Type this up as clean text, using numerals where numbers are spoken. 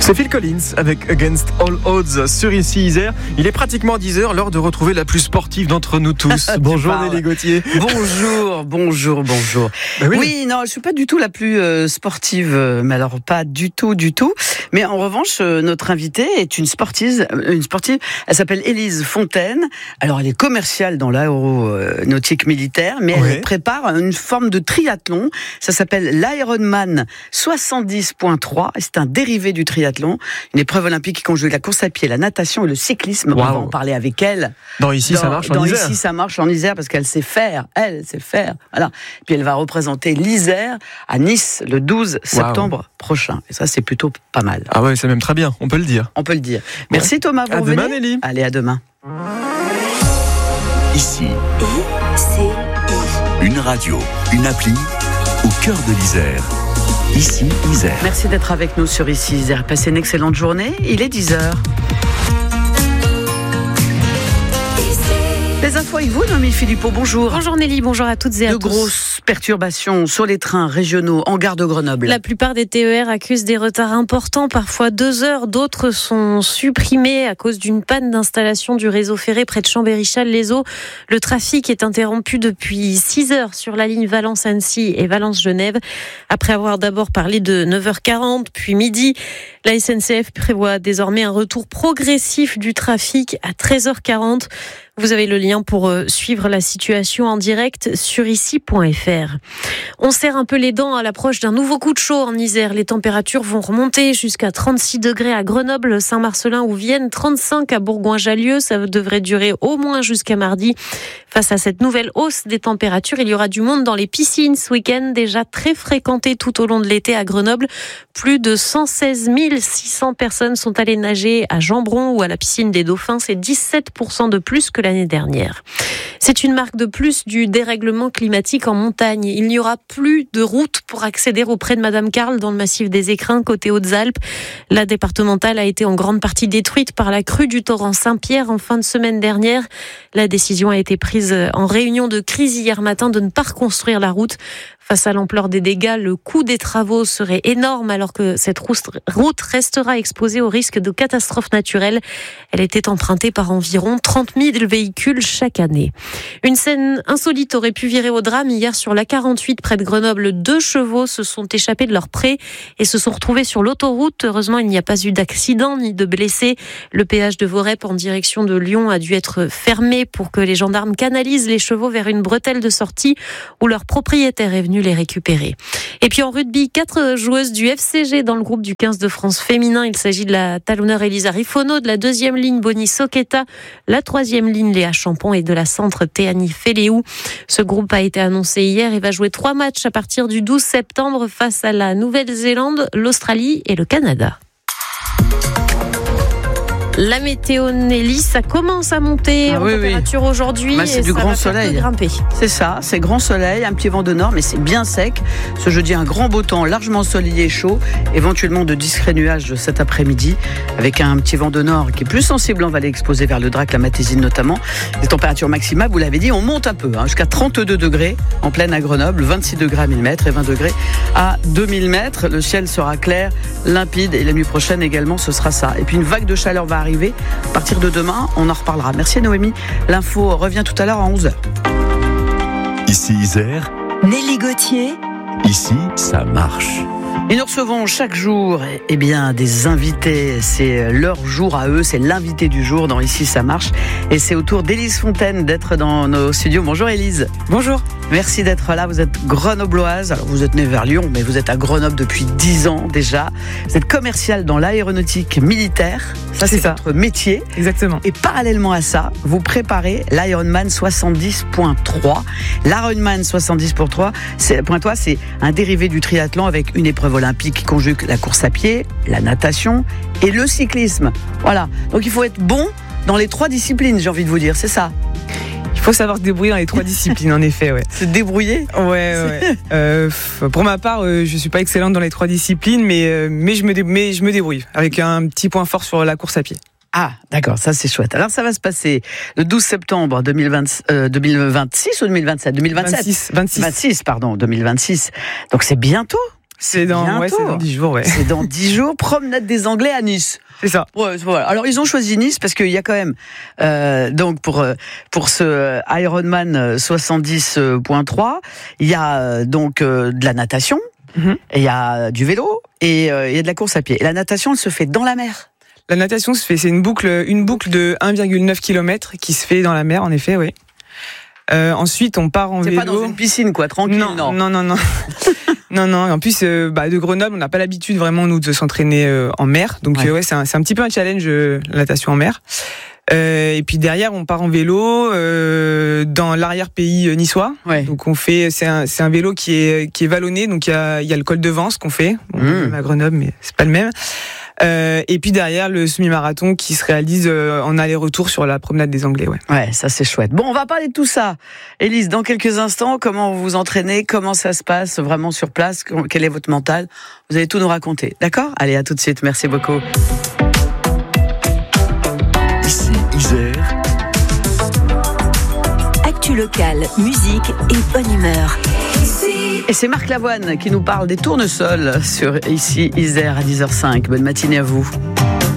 C'est Phil Collins avec Against All Odds sur Ici Isère. Il est pratiquement 10h, l'heure de retrouver la plus sportive d'entre nous tous. Bonjour Nelly Gauthier. Bonjour. Oui, non, je suis pas du tout la plus sportive, mais alors pas du tout. Mais en revanche, notre invitée est une sportive. Elle s'appelle Élise Fontaine. Alors elle est commerciale dans l'aéronautique militaire, mais elle prépare une forme de triathlon. Ça s'appelle l'Ironman 70.3. C'est un dérivé du triathlon. Une épreuve olympique qui conjugue la course à pied, la natation et le cyclisme. Wow. On va en parler avec elle. Ça marche en Isère parce qu'elle sait faire. Voilà. Puis elle va représenter l'Isère à Nice le 12 septembre prochain. Et ça, c'est plutôt pas mal. Ah ouais, c'est même très bien. On peut le dire. Merci Thomas. À demain, Nelly. Allez, à demain. Ici, une radio, une appli au cœur de l'Isère. Ici, Isère. Merci d'être avec nous sur Ici, Isère. Passez une excellente journée. Il est 10h. Les infos avec vous, Noémie Philippot, bonjour. Bonjour Nelly, bonjour à toutes et à tous. De grosses perturbations sur les trains régionaux en gare de Grenoble. La plupart des TER accusent des retards importants, parfois 2 heures. D'autres sont supprimés à cause d'une panne d'installation du réseau ferré près de Chambéry-Chasles-les-Eaux. Le trafic est interrompu depuis 6 heures sur la ligne Valence-Annecy et Valence-Genève. Après avoir d'abord parlé de 9h40, puis midi, la SNCF prévoit désormais un retour progressif du trafic à 13h40. Vous avez le lien pour suivre la situation en direct sur ici.fr. On serre un peu les dents à l'approche d'un nouveau coup de chaud en Isère. Les températures vont remonter jusqu'à 36 degrés à Grenoble, Saint-Marcellin ou Vienne, 35 à Bourgoin-Jallieu. Ça devrait durer au moins jusqu'à mardi. Face à cette nouvelle hausse des températures, il y aura du monde dans les piscines ce week-end, déjà très fréquentées tout au long de l'été à Grenoble. Plus de 116 600 personnes sont allées nager à Jambron ou à la piscine des Dauphins. C'est 17% de plus que l'année dernière. C'est une marque de plus du dérèglement climatique en montagne. Il n'y aura plus de route pour accéder auprès de Madame Carle dans le massif des Écrins, côté Hautes-Alpes. La départementale a été en grande partie détruite par la crue du torrent Saint-Pierre en fin de semaine dernière. La décision a été prise en réunion de crise hier matin de ne pas reconstruire la route. Face à l'ampleur des dégâts, le coût des travaux serait énorme alors que cette route restera exposée au risque de catastrophes naturelles. Elle était empruntée par environ 30 000 véhicules chaque année. Une scène insolite aurait pu virer au drame hier sur l'A48 près de Grenoble. 2 chevaux se sont échappés de leur pré et se sont retrouvés sur l'autoroute. Heureusement, il n'y a pas eu d'accident ni de blessés. Le péage de Vorep en direction de Lyon a dû être fermé pour que les gendarmes canalisent les chevaux vers une bretelle de sortie où leur propriétaire est venu les récupérer. Et puis en rugby, 4 joueuses du FCG dans le groupe du 15 de France féminin. Il s'agit de la talonneur Elisa Rifono, de la 2e ligne Bonnie Soqueta, la 3e ligne Léa Champon et de la centre Théanie Féléou. Ce groupe a été annoncé hier et va jouer 3 matchs à partir du 12 septembre face à la Nouvelle-Zélande, l'Australie et le Canada. La météo, Nelly, ça commence à monter en température aujourd'hui. C'est et du ça grand va soleil. Grimper. C'est ça, c'est grand soleil, un petit vent de nord, mais c'est bien sec. Ce jeudi, un grand beau temps, largement ensoleillé et chaud. Éventuellement de discrets nuages cet après-midi, avec un petit vent de nord qui est plus sensible en vallée exposée vers le Drac, la Matésine notamment. Les températures maximales, vous l'avez dit, on monte un peu, jusqu'à 32 degrés en pleine à Grenoble, 26 degrés à 1000 mètres et 20 degrés à 2000 mètres. Le ciel sera clair, limpide et la nuit prochaine également, ce sera ça. Et puis une vague de chaleur va arriver. À partir de demain, on en reparlera. Merci Noémie. L'info revient tout à l'heure à 11h. Ici Isère. Nelly Gauthier. Ici, ça marche. Et nous recevons chaque jour des invités. C'est leur jour à eux, c'est l'invité du jour dans Ici ça marche. Et c'est au tour d'Élise Fontaine d'être dans nos studios. Bonjour Élise. Bonjour. Merci d'être là. Vous êtes grenobloise. Alors vous êtes née vers Lyon, mais vous êtes à Grenoble depuis 10 ans déjà. Vous êtes commerciale dans l'aéronautique militaire. Ça, c'est votre métier. Exactement. Et parallèlement à ça, vous préparez l'Ironman 70.3. L'Ironman 70.3, c'est un dérivé du triathlon avec une épreuve olympique qui conjugue la course à pied, la natation et le cyclisme. Voilà. Donc il faut être bon dans les 3 disciplines, j'ai envie de vous dire, c'est ça. Il faut savoir se débrouiller dans les 3 disciplines, en effet. Ouais. Se débrouiller ? Ouais. Pour ma part, je suis pas excellente dans les 3 disciplines, mais je me débrouille avec un petit point fort sur la course à pied. Ah, d'accord, ça c'est chouette. Alors ça va se passer le 12 septembre 2026 ou 2027 2026, 26. 2026. Donc c'est bientôt. C'est dans 10 jours, ouais. C'est dans 10 jours, promenade des Anglais à Nice. C'est ça. Ouais, voilà. Alors ils ont choisi Nice parce qu'il y a quand même donc pour ce Ironman 70.3, il y a donc de la natation, et il y a du vélo et il y a de la course à pied. Et la natation, elle se fait dans la mer. La natation c'est une boucle de 1,9 km qui se fait dans la mer, en effet, oui. Ensuite, on part en vélo. C'est pas dans une piscine, quoi, tranquille. Non. Non. En plus, de Grenoble, on n'a pas l'habitude vraiment nous de s'entraîner en mer, donc c'est un petit peu un challenge la natation en mer. Et puis derrière, on part en vélo dans l'arrière-pays niçois. Ouais. Donc on fait, c'est un vélo qui est vallonné, donc il y a le col de Vence qu'on fait, à Grenoble, mais c'est pas le même. Et puis derrière, le semi-marathon qui se réalise en aller-retour sur la promenade des Anglais. Ouais, ça c'est chouette. Bon, on va parler de tout ça. Élise, dans quelques instants, comment vous vous entraînez, comment ça se passe vraiment sur place, quel est votre mental. Vous allez tout nous raconter, d'accord ? Allez, à tout de suite, merci beaucoup. Ici, Isère. Actu locale, musique et bonne humeur. Et c'est Marc Lavoine qui nous parle des tournesols sur Ici Isère à 10h05. Bonne matinée à vous.